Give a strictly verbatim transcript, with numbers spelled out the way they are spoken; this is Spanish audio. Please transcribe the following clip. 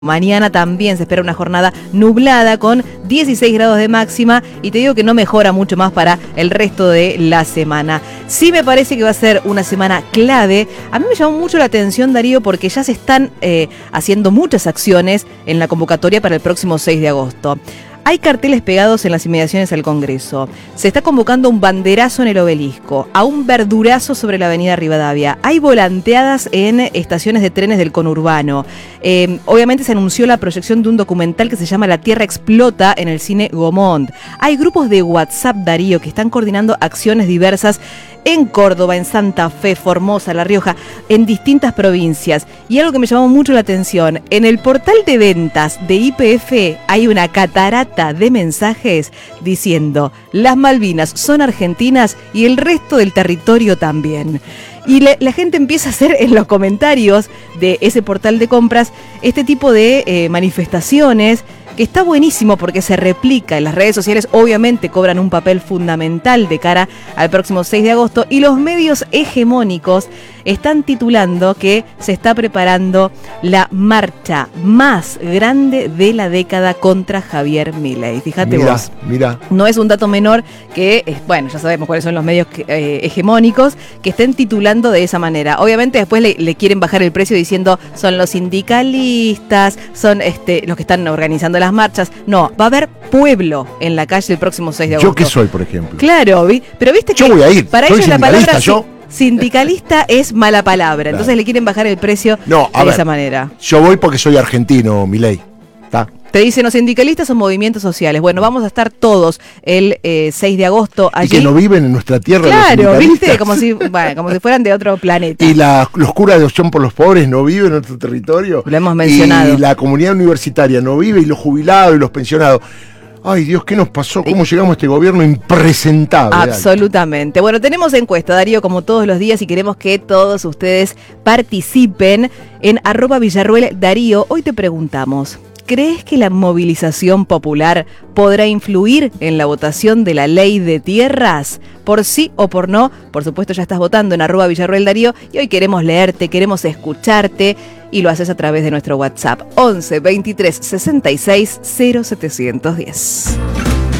Mañana también se espera una jornada nublada con dieciséis grados de máxima y te digo que no mejora mucho más para el resto de la semana. Sí me parece que va a ser una semana clave. A mí me llamó mucho la atención, Darío, porque ya se están eh, haciendo muchas acciones en la convocatoria para el próximo seis de agosto. Hay carteles pegados en las inmediaciones al Congreso. Se está convocando un banderazo en el Obelisco, a un verdurazo sobre la avenida Rivadavia. Hay volanteadas en estaciones de trenes del conurbano. Eh, obviamente se anunció la proyección de un documental que se llama La Tierra Explota en el cine Gaumont. Hay grupos de WhatsApp, Darío, que están coordinando acciones diversas en Córdoba, en Santa Fe, Formosa, La Rioja, en distintas provincias. Y algo que me llamó mucho la atención, en el portal de ventas de Y P F hay una catarata de mensajes diciendo: las Malvinas son argentinas y el resto del territorio también. Y le, la gente empieza a hacer en los comentarios de ese portal de compras este tipo de eh, manifestaciones, que está buenísimo porque se replica en las redes sociales. Obviamente cobran un papel fundamental de cara al próximo seis de agosto, y los medios hegemónicos están titulando que se está preparando la marcha más grande de la década contra Javier Milei. Fíjate mirá, vos, mirá. No es un dato menor que, bueno, ya sabemos cuáles son los medios que, eh, hegemónicos que estén titulando de esa manera. Obviamente después le, le quieren bajar el precio diciendo son los sindicalistas, son este, los que están organizando las marchas. No, va a haber pueblo en la calle el próximo seis de agosto. ¿Yo qué soy, por ejemplo? Claro, ¿vi? Pero viste que yo voy a ir. Para ¿Soy ellos la palabra yo? sindicalista es mala palabra, claro. Entonces le quieren bajar el precio no, a de ver, esa manera. Yo voy porque soy argentino, Milei. ¿Está? Te dicen los sindicalistas son movimientos sociales. Bueno, vamos a estar todos el eh, seis de agosto allí. Y que no viven en nuestra tierra. Claro, viste, como si, bueno, como si fueran de otro planeta. Y la, los curas de Opción por los Pobres no viven en nuestro territorio. Lo hemos mencionado. Y la comunidad universitaria no vive, y los jubilados y los pensionados. Ay, Dios, ¿qué nos pasó? ¿Cómo llegamos a este gobierno impresentable? Absolutamente. Bueno, tenemos encuesta, Darío, como todos los días, y queremos que todos ustedes participen en arroba Villarruel Darío. Hoy te preguntamos: ¿crees que la movilización popular podrá influir en la votación de la ley de tierras? Por sí o por no, por supuesto ya estás votando en arroba Villarruel Darío, y hoy queremos leerte, queremos escucharte, y lo haces a través de nuestro WhatsApp once veintitrés sesenta y seis cero setecientos diez.